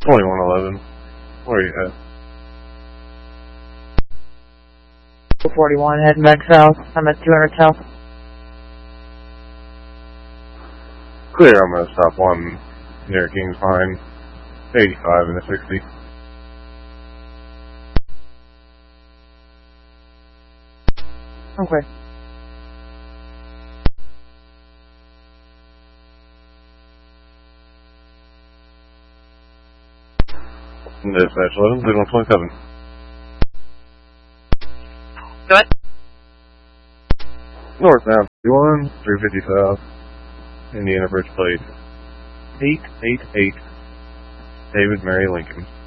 2111. Where are you at? 41, heading back south. I'm at 200 south. Clear, I'm gonna stop one near Kings Pine. 85 and a 60. Okay. Dispatch 11, 127. Go ahead. Northbound 51, 350 south. Indiana Bridge Plate 888. David Mary Lincoln.